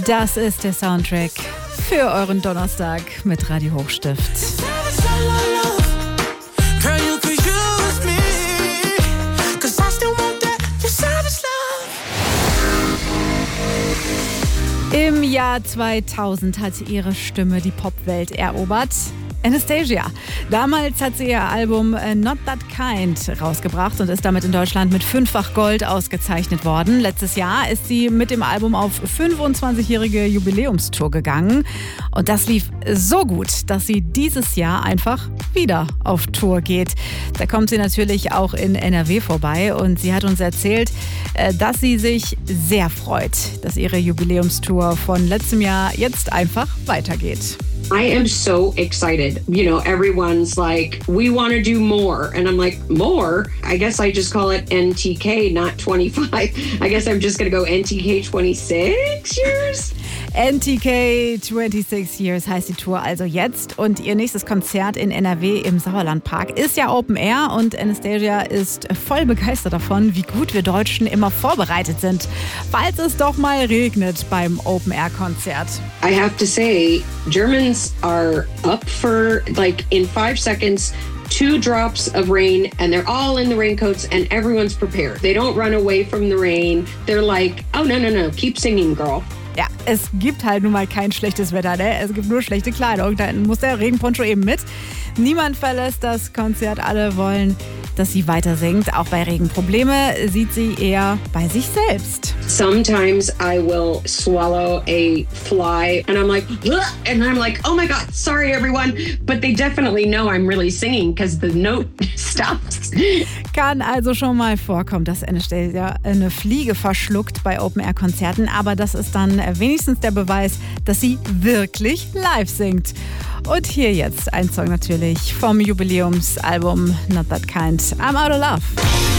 Das ist der Soundtrack für euren Donnerstag mit Radio Hochstift. Im Jahr 2000 hat ihre Stimme die Popwelt erobert. Anastacia. Damals hat sie ihr Album Not That Kind rausgebracht und ist damit in Deutschland mit 5-fach Gold ausgezeichnet worden. Letztes Jahr ist sie mit dem Album auf 25-jährige Jubiläumstour gegangen. Und das lief so gut, dass sie dieses Jahr einfach wieder auf Tour geht. Da kommt sie natürlich auch in NRW vorbei und sie hat uns erzählt, dass sie sich sehr freut, dass ihre Jubiläumstour von letztem Jahr jetzt einfach weitergeht. I am so excited. You know, everyone's like, we want to do more. And I'm like, more? I guess I just call it NTK, not 25. I guess I'm just going to go NTK 26 years. NTK 26 Years heißt die Tour also jetzt und ihr nächstes Konzert in NRW im Sauerlandpark ist ja Open Air und Anastacia ist voll begeistert davon, wie gut wir Deutschen immer vorbereitet sind, falls es doch mal regnet beim Open Air Konzert. I have to say, Germans are up for, like, in 5 seconds, 2 drops of rain and they're all in the raincoats and everyone's prepared. They don't run away from the rain. They're like, oh, no, keep singing, girl. Ja, es gibt halt nun mal kein schlechtes Wetter, ne? Es gibt nur schlechte Kleidung. Da muss der Regenponcho eben mit. Niemand verlässt das Konzert. Alle wollen, dass sie weiter singt. Auch bei Regen. Probleme sieht sie eher bei sich selbst. Sometimes I will swallow a fly and I'm like, ugh, and I'm like, oh my God, sorry everyone. But they definitely know I'm really singing because the note stops. Kann also schon mal vorkommen, dass Anastacia eine Fliege verschluckt bei Open-Air-Konzerten. Aber das ist dann wenigstens der Beweis, dass sie wirklich live singt. Und hier jetzt ein Song natürlich vom Jubiläumsalbum Not That Kind. I'm Out of Love.